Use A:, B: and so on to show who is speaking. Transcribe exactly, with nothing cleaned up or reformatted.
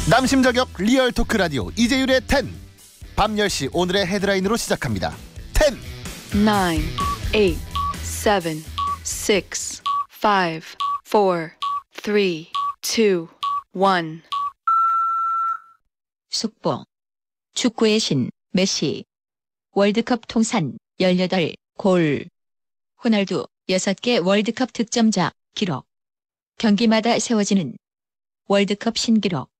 A: 남심 저격 리얼 토크 라디오 이재율의 텐. 밤 열 시 오늘의 헤드라인으로 시작합니다. 텐.
B: nine, eight, seven, six, five, four, three, two, one.
C: 속보. 축구의 신 메시. 월드컵 통산 열여덟 골. 호날두 여섯 개 월드컵 득점자 기록. 경기마다 세워지는 월드컵 신기록.